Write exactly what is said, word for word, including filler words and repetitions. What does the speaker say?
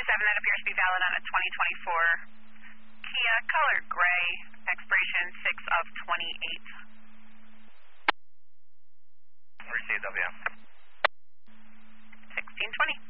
seven, that appears to be valid on a twenty twenty-four Kia, color gray, expiration six of twenty-eight. Received, W. sixteen twenty.